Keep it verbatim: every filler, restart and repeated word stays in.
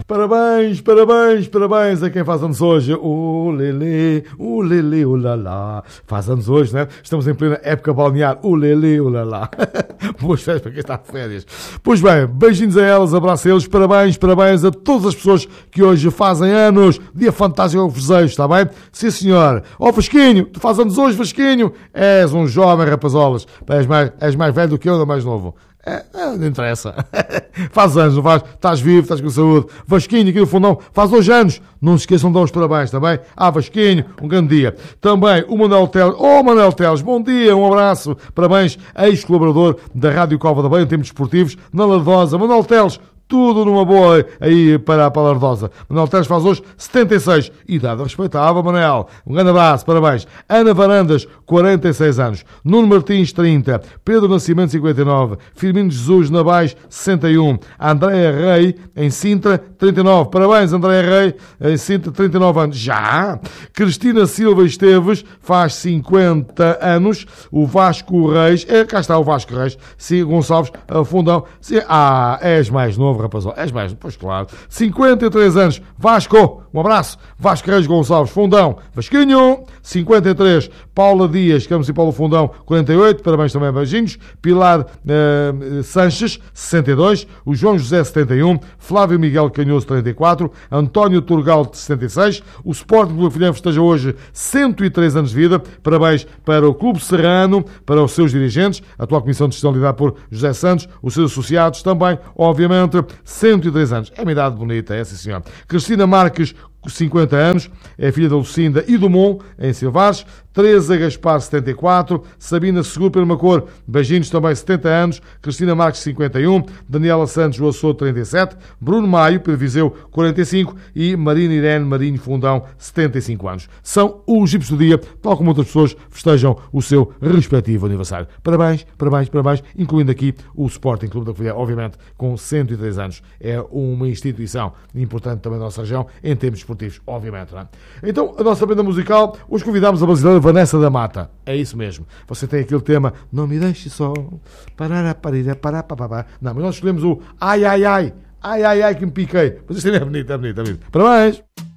Parabéns, parabéns, parabéns a quem faz anos hoje. O lelê, o lelê, o lalá. Faz anos hoje, né? Estamos em plena época balnear. O lelê, o lalá. Boas férias para quem está de férias. Pois bem, beijinhos a elas, abraço a eles. Parabéns, parabéns a todas as pessoas que hoje fazem anos. Dia fantástico ao desejo, está bem? Sim, senhor. Ó, oh, Vasquinho, tu fazes anos hoje, Vasquinho? És um jovem, rapazolas. És mais, és mais velho do que eu, não mais novo. É, é, não interessa. Faz anos, não faz? Estás vivo, estás com saúde. Vasquinho, aqui no fundão, faz hoje anos. Não se esqueçam de dar os parabéns, está bem? Ah, Vasquinho, um grande dia. Também o Manuel Teles. Oh, Manuel Teles, bom dia, um abraço. Parabéns, ex-colaborador da Rádio Cova da Beira, em termos desportivos, na Lardosa. Manuel Teles, tudo numa boa aí para, para a Lardosa. Manuel Teles faz hoje setenta e seis. Idade respeitável, Manel. Um grande abraço, parabéns. Ana Varandas, quarenta e seis anos. Nuno Martins, trinta. Pedro Nascimento, cinquenta e nove. Firmino Jesus Navais, sessenta e um. Andréa Rei, em Sintra, trinta e nove. Parabéns, Andréa Rei, em Sintra, trinta e nove anos. Já! Cristina Silva Esteves, faz cinquenta anos. O Vasco Reis, é, cá está o Vasco Reis. Sim, Gonçalves, Fundão. Sim, ah, és mais novo, rapaz, és mais, pois claro, cinquenta e três anos, Vasco, um abraço, Vasco Reis Gonçalves, Fundão, Vasquinho, cinquenta e três, Paula Dias, Campos e Paulo Fundão, quarenta e oito, parabéns também, beijinhos, Pilar uh, Sanches, sessenta e dois, o João José, setenta e um, Flávio Miguel Canhoso, trinta e quatro, António Turgal, sessenta e seis, o Sporting Clube Filhão festeja hoje cento e três anos de vida, parabéns para o Clube Serrano, para os seus dirigentes, a atual Comissão de Gestão liderada por José Santos, os seus associados também, obviamente, cento e três anos. É uma idade bonita, é sim, senhor. Cristina Marques, cinquenta anos, é filha da Lucinda e do Mon, em Silvares. Teresa Gaspar, setenta e quatro. Sabina Seguro pela Macor, beijinhos também, setenta anos. Cristina Marques, cinquenta e um. Daniela Santos, o Açor, trinta e sete. Bruno Maio, pelo Viseu, quarenta e cinco. E Marina Irene Marinho Fundão, setenta e cinco anos. São os gipos do dia, tal como outras pessoas festejam o seu respectivo aniversário. Parabéns, parabéns, parabéns, incluindo aqui o Sporting Clube da Covilhã, obviamente, com cento e três anos. É uma instituição importante também da nossa região, em termos esportivos, obviamente, não é? Então, a nossa banda musical, hoje convidámos a brasileira Vanessa da Mata. É isso mesmo. Você tem aquele tema, não me deixe só, parar, parar, parar, parar. Não, mas nós escolhemos o ai, ai, ai, ai, ai, ai, que me piquei. Mas isto é bonito, é bonito, é bonito. Parabéns!